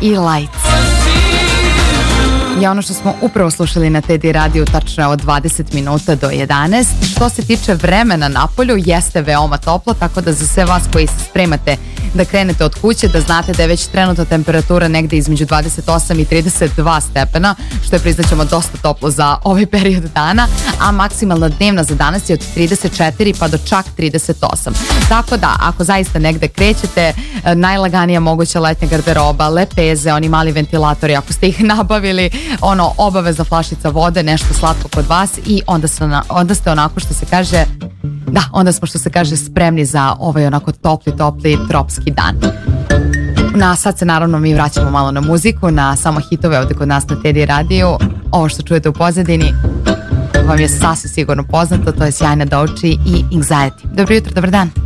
i Lights. I ono što smo upravo slušali na Teddy radiju tačno od 20 minuta do 11. Što se tiče vremena napolju, jeste veoma toplo, tako da za sve vas koji se spremate da krenete od kuće, da znate da je već trenutna temperatura negde između 28 i 32 stepena, što je, priznaćemo, dosta toplo za ovaj period dana, a maksimalna dnevna za danas je od 34 pa do čak 38. Tako da, ako zaista negde krećete, najlaganija moguća letnja garderoba, lepeze, oni mali ventilatori, ako ste ih nabavili, obavezna flašica vode, nešto slatko kod vas i onda ste onako što se kaže, onda smo što se kaže spremni za ovaj onako topli tropski dan. Sad se naravno mi vraćamo malo na muziku, na samo hitove ovde kod nas na Teddy radiju. Ovo što čujete u pozadini vam je sasvim sigurno poznato, to je Sjajna Doči i Anxiety. Dobro jutro, dobar dan.